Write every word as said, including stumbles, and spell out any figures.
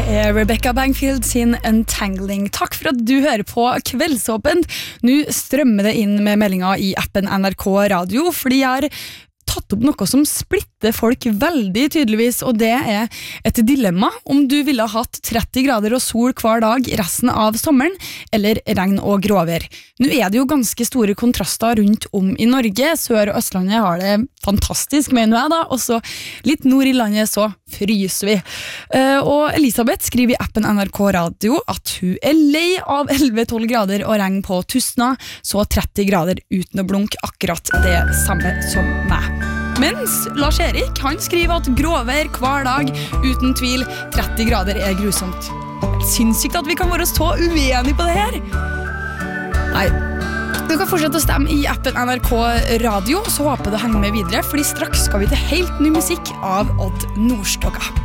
er Rebecca Bangfield sin Untangling. Takk for at du hører på Kveldsåpent. Nå strømmer det inn med meldinger i appen N R K Radio, fordi jeg har tatt opp noe som splitter folk veldig tydeligvis, og det er et dilemma om du ville ha hatt tretti grader og sol hver dag resten av sommeren, eller regn og gråvær. Nå er det jo ganske store kontraster rundt om i Norge. Sør- og Østlandet har det fantastisk, mener jeg da, og så litt nord i landet så fryser vi. Uh, og Elisabeth skriver i appen N R K Radio at hun er lei av elleve tolv grader og regn på Tustna, så tretti grader uten å blunke, akkurat det samme som meg. Mens Lars Erik, han skriver at gråvær hver dag, uten tvil, tretti grader er grusomt. Sinnssykt at vi kan være så uenige på det her. Nei, du kan fortsette å stemme i appen N R K Radio, så håper du henger med videre, fordi straks skal vi til helt ny musikk av Odd Nordstoga.